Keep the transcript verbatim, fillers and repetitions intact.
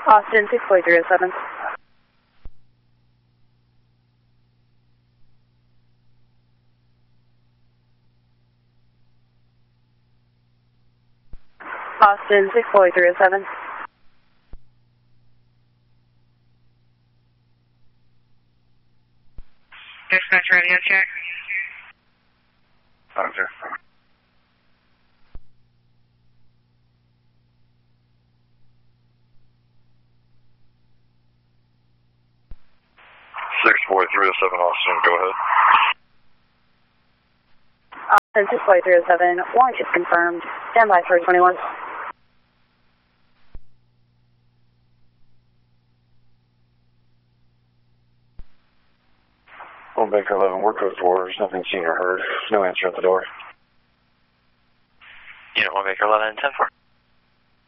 Austin six four three oh seven. Austin six four three oh seven. Dispatch radio check. Roger. six four three oh seven Austin, go ahead. Austin six four three oh seven, warrant is confirmed. Stand by for twenty-one. Old Baker eleven, work code four, there's nothing seen or heard. No answer at the door. Unit one Baker eleven, ten four.